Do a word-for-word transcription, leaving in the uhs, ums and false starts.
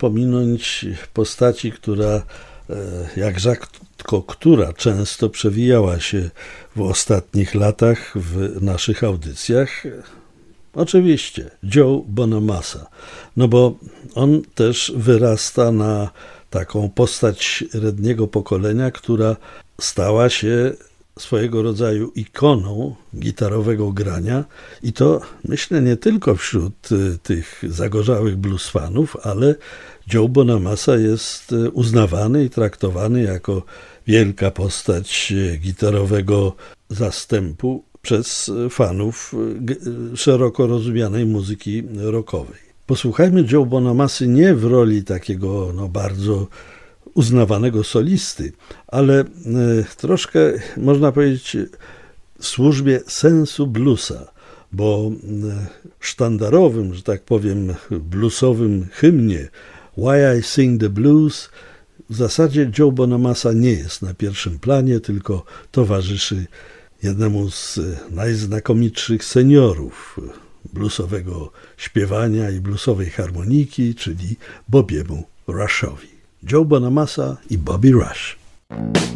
pominąć postaci, która, jak rzadko która, często przewijała się w ostatnich latach w naszych audycjach. Oczywiście Joe Bonamassa, no bo on też wyrasta na taką postać średniego pokolenia, która stała się swojego rodzaju ikoną gitarowego grania i to myślę nie tylko wśród tych zagorzałych blues fanów, ale Joe Bonamassa jest uznawany i traktowany jako wielka postać gitarowego zastępu przez fanów szeroko rozumianej muzyki rockowej. Posłuchajmy Joe Bonamassy nie w roli takiego no, bardzo uznawanego solisty, ale e, troszkę, można powiedzieć, w służbie sensu bluesa, bo e, sztandarowym, że tak powiem, bluesowym hymnie Why I Sing the Blues w zasadzie Joe Bonamassa nie jest na pierwszym planie, tylko towarzyszy jednemu z najznakomitszych seniorów bluesowego śpiewania i bluesowej harmoniki, czyli Bobiemu Rushowi. Joe Bonamassa i Bobby Rush.